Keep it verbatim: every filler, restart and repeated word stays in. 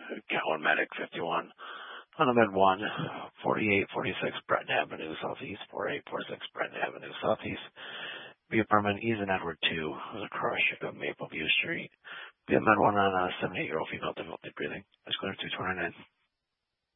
Cowan Medic fifty-one. On the Med one, forty-eight forty-six Breton Avenue Southeast, forty-eight forty-six Breton Avenue Southeast. Be apartment Ethan Edward two, was a crush of Mapleview Street. Be a Med one on a seventy-eight-year-old female difficulty breathing. That's clear two twenty-nine.